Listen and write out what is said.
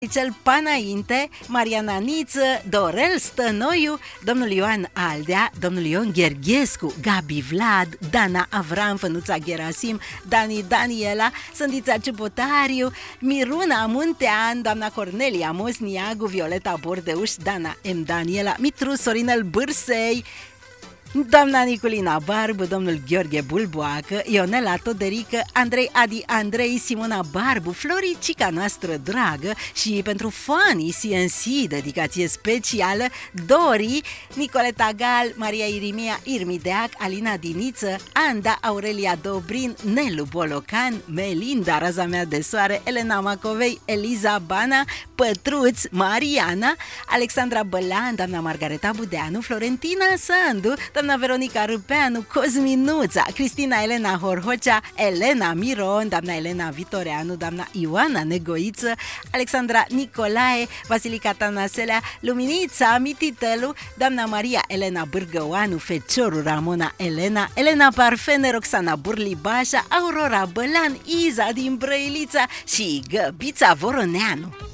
Cel Panainte, Mariana Niță, Dorel Stănoiu, domnul Ioan Aldea, domnul Ion Gherghescu, Gabi Vlad, Dana Avram, Fănuța Gerasim, Dani Daniela, Sândița Ciupotariu, Miruna Muntean, doamna Cornelia Mosniagu, Violeta Bordeuș, Dana M. Daniela, Mitru Sorinel Bârsei, doamna Niculina Barbu, domnul Gheorghe Bulboacă, Ionela Toderică, Andrei Adi Andrei, Simona Barbu, Floricica noastră dragă și pentru fanii CNC, dedicație specială, Dori, Nicoleta Gal, Maria Irimia Irmideac, Alina Diniță, Anda Aurelia Dobrin, Nelu Bolocan, Melinda, raza mea de soare, Elena Macovei, Eliza Bana, Pătruț, Mariana, Alexandra Bălan, doamna Margareta Budeanu, Florentina Sandu, doamna Veronica Râpeanu, Cosminuța, Cristina Elena Horhocea, Elena Miron, doamna Elena Vitoreanu, doamna Ioana Negoiță, Alexandra Nicolae, Vasilica Tanaselea, Luminița Mititelu, doamna Maria Elena Bârgăoanu, Fecioru Ramona Elena, Elena Parfene, Roxana Burlibașa, Aurora Bălan, Iza din Brăilița și Găbița Voroneanu.